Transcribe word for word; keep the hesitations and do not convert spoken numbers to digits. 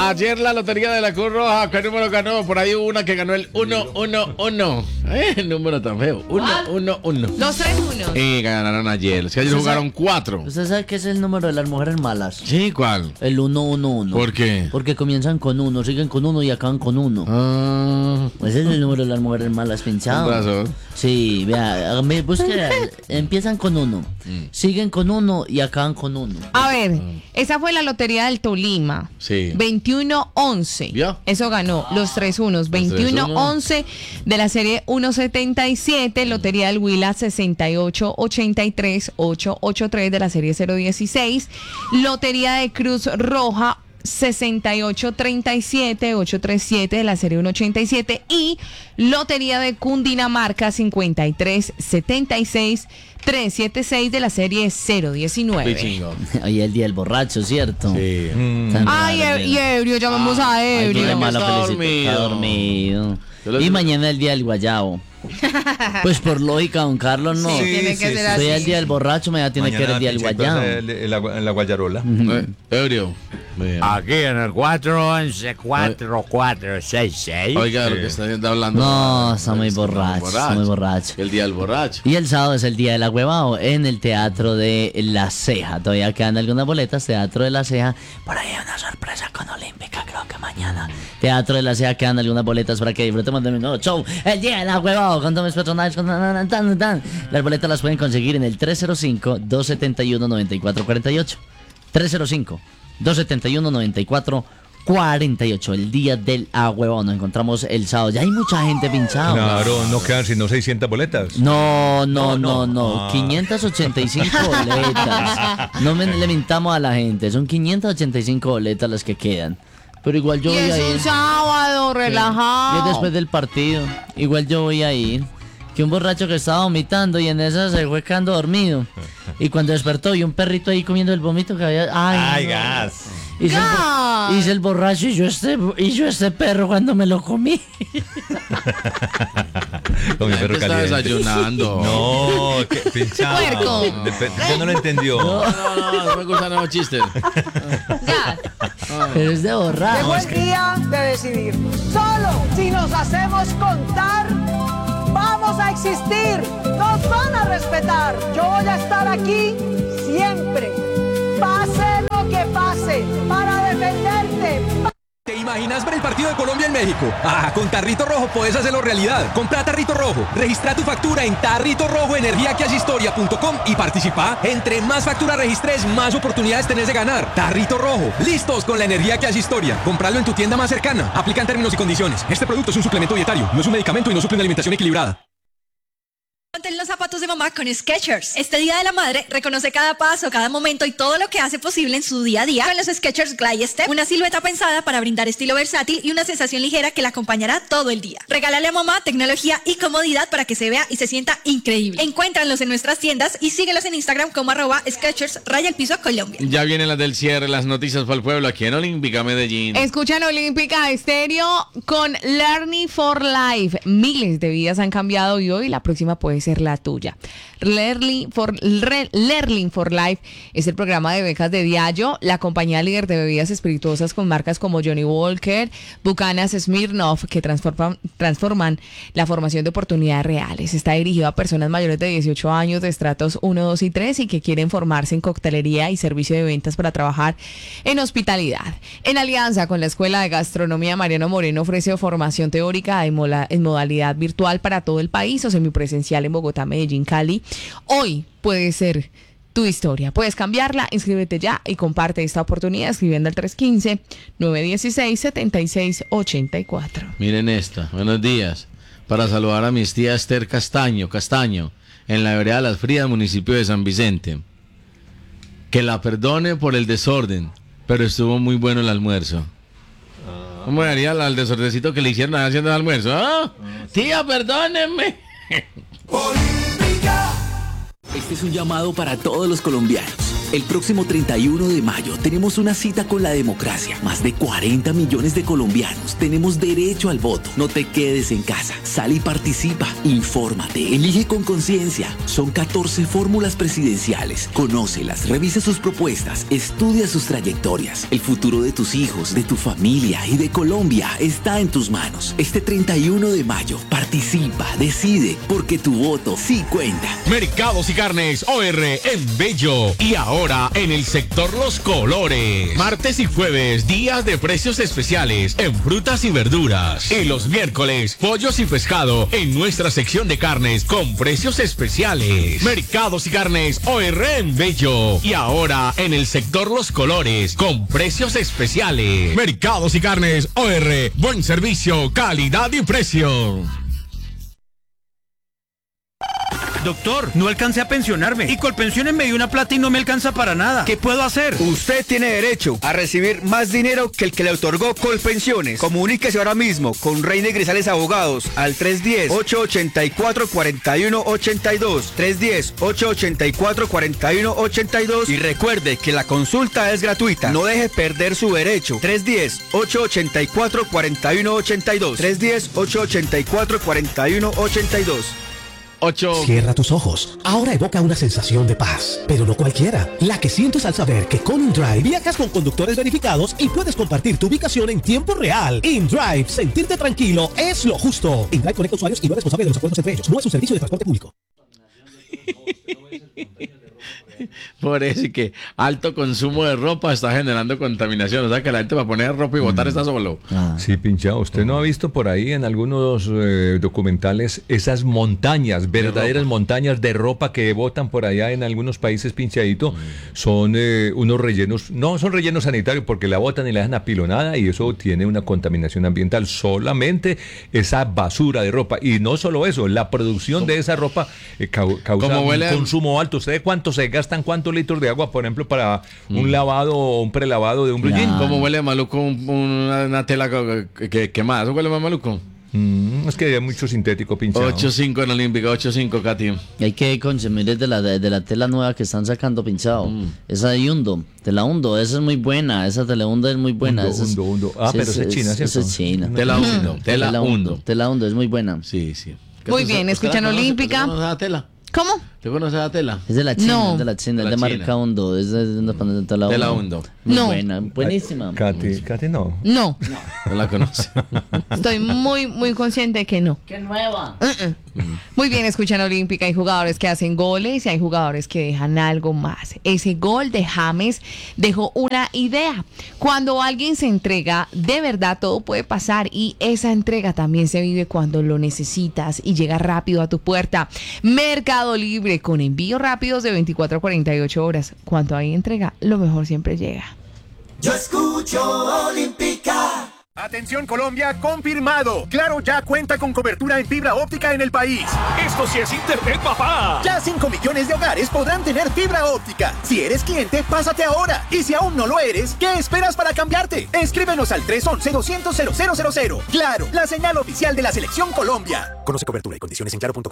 Ayer la lotería de la Cruz Roja, ¿qué número ganó? Por ahí hubo una que ganó el uno uno uno. Eh, el número tan feo. uno uno uno. Los tres uno. Y ganaron ayer. Es que ayer jugaron cuatro. ¿Usted sabe qué es el número de las mujeres malas? Sí, ¿cuál? El uno uno uno. ¿Por qué? Porque comienzan con uno, siguen con uno y acaban con uno. Ah, Ese es el número de las mujeres malas, pinchado. con razón. Sí, vea, me busque, empiezan con uno, siguen con uno y acaban con uno. A ver, esa fue la lotería del Tolima. Sí. veintiuno once. ¿Vio? Eso ganó los tres unos. veintiuno once de la serie ciento setenta y siete. Lotería del Huila sesenta y ocho ochenta y tres ochocientos ochenta y tres de la serie cero dieciséis. Lotería de Cruz Roja sesenta y ocho treinta y siete ochocientos treinta y siete de la serie ciento ochenta y siete. Y Lotería de Cundinamarca cincuenta y tres setenta y seis trescientos setenta y seis de la serie cero diecinueve. Qué chingo. Hoy es el día del borracho, ¿cierto? Sí. Tan Ay, raro, e- y ebrio, llamamos Ah, a Ay, ebrio. tiene que mala está felicita- dormido. está dormido. Yo lo- Y mañana el día del guayabo. Pues por lógica, don Carlos, no. Sí, tiene que sí, ser sí. así. Soy el día del borracho, mañana tiene que ser el día del guayabo. En, en la, en la Guayarola. Eh, Ebrio. Bien. Aquí en el cuatro once cuatro cuatro seis seis. Oiga, de lo que está hablando. No, está muy Está borracho, está muy borracho. El día del borracho. Y el sábado es el día del agüevao en el Teatro de La Ceja. Todavía quedan algunas boletas, Teatro de La Ceja. Por ahí hay una sorpresa con Olímpica, creo que mañana. Teatro de La Ceja, quedan algunas boletas para que disfrutemos de mi nuevo show. El día del agüevao con todos mis personajes. Con... tan, tan, tan. Las boletas las pueden conseguir en el tres cero cinco, dos siete uno, nueve cuatro cuatro ocho. tres cero cinco, dos siete uno, nueve cuatro cuatro ocho. El día del agüevao. Nos encontramos el sábado. Ya hay mucha gente pinchada. Claro, no quedan sino seiscientas boletas. No, no, no, No, no. no. Ah. quinientas ochenta y cinco boletas. No me, le mintamos a la gente. Son quinientas ochenta y cinco boletas las que quedan. Pero igual yo Y voy es a ir. un sábado, Y relajado. es después del partido. Igual yo voy a ir. Que un borracho que estaba vomitando y en esa se fue quedando dormido. Y cuando despertó y un perrito ahí comiendo el vómito que había. ¡Ay! Ay, no. gas. Hice el, bo- Gas. hice el borracho y yo este y yo este perro cuando me lo comí. Con mi La perro gente está caliente. desayunando. No, que pinchado. Puerco. Dep- Usted no lo entendió. No, no, no, no me gustan los chistes. Ya. Pero es de borracho. Llegó el día de decidir. Solo si nos hacemos contar, vamos a existir. Nos van a respetar. Yo voy a estar aquí siempre. Pase lo que pase, para defenderte. ¿Te imaginas ver el partido de Colombia en México? Ah, con Tarrito Rojo puedes hacerlo realidad. Compra Tarrito Rojo, registra tu factura en Tarrito Rojo energía que hace historia punto com y participa. Entre más facturas registres, más oportunidades tenés de ganar. Tarrito Rojo, listos con la energía que hace historia. Compralo en tu tienda más cercana. Aplican términos y condiciones. Este producto es un suplemento dietario, no es un medicamento y no suple una alimentación equilibrada. Ponte en los zapatos de mamá con Skechers. Este Día de la Madre reconoce cada paso, cada momento y todo lo que hace posible en su día a día con los Skechers Glide Step, una silueta pensada para brindar estilo versátil y una sensación ligera que la acompañará todo el día. Regálale a mamá tecnología y comodidad para que se vea y se sienta increíble. Encuéntralos en nuestras tiendas y síguelos en Instagram como arroba Skechers raya el piso Colombia. Ya vienen las del cierre, las noticias para el pueblo aquí en Olímpica Medellín. Escuchan Olímpica Estéreo con Learning for Life. Miles de vidas han cambiado y hoy la próxima puede ser la tuya. Learning for, Re- Learning for Life es el programa de becas de Diageo, la compañía líder de bebidas espirituosas con marcas como Johnny Walker, Buchanan, Smirnoff, que transforman, transforman la formación de oportunidades reales. Está dirigido a personas mayores de dieciocho años de estratos uno, dos y tres y que quieren formarse en coctelería y servicio de ventas para trabajar en hospitalidad. En alianza con la Escuela de Gastronomía Mariano Moreno ofrece formación teórica en, mola, en modalidad virtual para todo el país o semipresencial en Bogotá, Medellín, Cali. Hoy puede ser tu historia. Puedes cambiarla, inscríbete ya y comparte esta oportunidad escribiendo al tres uno cinco, nueve uno seis, siete seis ocho cuatro. Miren esta, buenos días. Para saludar a mis tías Esther Castaño, Castaño, en la vereda Las Frías, municipio de San Vicente. Que la perdone por el desorden, pero estuvo muy bueno el almuerzo. ¿Cómo haría al desordecito que le hicieron haciendo el almuerzo? ¿Ah? Tía, perdónenme. Este es un llamado para todos los colombianos. El próximo treinta y uno de mayo tenemos una cita con la democracia. Más de cuarenta millones de colombianos tenemos derecho al voto. No te quedes en casa. Sal y participa. Infórmate. Elige con conciencia. Son catorce fórmulas presidenciales. Conócelas, revisa sus propuestas, estudia sus trayectorias. El futuro de tus hijos, de tu familia y de Colombia está en tus manos. Este treinta y uno de mayo, participa, decide, porque tu voto sí cuenta. Mercados y Carnes O R en Bello. Y ahora en el sector Los Colores. Martes y jueves, días de precios especiales en frutas y verduras. Y los miércoles, pollos y pescado en nuestra sección de carnes con precios especiales. Mercados y Carnes O R en Bello. Y ahora en el sector Los Colores con precios especiales. Mercados y Carnes O R. Buen servicio, calidad y precio. Doctor, no alcancé a pensionarme y Colpensiones me dio una plata y no me alcanza para nada. ¿Qué puedo hacer? Usted tiene derecho a recibir más dinero que el que le otorgó Colpensiones. Comuníquese ahora mismo con Reina y Grisales Abogados al tres uno cero, ocho ocho cuatro, cuatro uno ocho dos, tres uno cero, ocho ocho cuatro, cuatro uno ocho dos y recuerde que la consulta es gratuita. No deje perder su derecho. tres uno cero, ocho ocho cuatro, cuatro uno ocho dos, tres uno cero, ocho ocho cuatro, cuatro uno ocho dos. ocho. Cierra tus ojos. Ahora evoca una sensación de paz, pero no cualquiera. La que sientes al saber que con InDrive viajas con conductores verificados y puedes compartir tu ubicación en tiempo real. InDrive, sentirte tranquilo es lo justo. InDrive conecta usuarios y no es responsable de los acuerdos entre ellos. No es un servicio de transporte público. Por eso y que alto consumo de ropa está generando contaminación. O sea que la gente va a poner ropa y botar mm. está solo. Ah. Sí, pinchado. ¿Usted no ha visto por ahí en algunos eh, documentales esas montañas, verdaderas montañas de ropa que botan por allá en algunos países, pinchadito? Mm. Son eh, unos rellenos, no son rellenos sanitarios porque la botan y la dejan apilonada y eso tiene una contaminación ambiental. Solamente esa basura de ropa. Y no solo eso, la producción de esa ropa eh, ca causa un a... consumo alto. ¿Usted cuánto se gasta? ¿Cuántos litros de agua, por ejemplo, para un mm. lavado o un prelavado de un blue jean? ¿Cómo huele maluco un, una, una tela que, que, que más? ¿Eso huele más maluco? Mm, es que hay mucho sintético pinchado. ocho cinco en Olímpica, ocho cinco, Katy. Hay que consumir de la, de, de la tela nueva que están sacando pinchado. Mm. Esa de Hundo, de la Hundo, esa es muy buena. Esa de la Hundo es muy buena. Hundo, esa es, Hundo, Hundo. Ah, sí, pero esa es China, ¿cierto? Esa es China. Tela Hundo, tela Hundo. Tela Hundo es muy buena. Sí, sí. Muy bien, escuchan Olímpica. ¿Conoces la tela? ¿Cómo? ¿Te conoces la tela? Es de la China, no. es de la China, de es de la marca China. Hundo, es de, de, de, de la Hundo. De la Hundo. Muy no. buena, buenísima. Katy, Katy no. No. No, no la conoce. Estoy muy, muy consciente de que no. ¡Qué nueva! Uh -uh. Mm. Muy bien, escuchan Olímpica. Hay jugadores que hacen goles y hay jugadores que dejan algo más. Ese gol de James dejó una idea. Cuando alguien se entrega, de verdad todo puede pasar y esa entrega también se vive cuando lo necesitas y llega rápido a tu puerta. Mercado Libre con envíos rápidos de veinticuatro a cuarenta y ocho horas. Cuando hay entrega, lo mejor siempre llega. Yo escucho Olímpica. Atención Colombia, confirmado. Claro ya cuenta con cobertura en fibra óptica en el país. ¡Esto sí es internet, papá! Ya cinco millones de hogares podrán tener fibra óptica. Si eres cliente, pásate ahora. Y si aún no lo eres, ¿qué esperas para cambiarte? Escríbenos al tres once, doscientos, cero cero cero cero. Claro, la señal oficial de la Selección Colombia. Conoce cobertura y condiciones en claro punto com.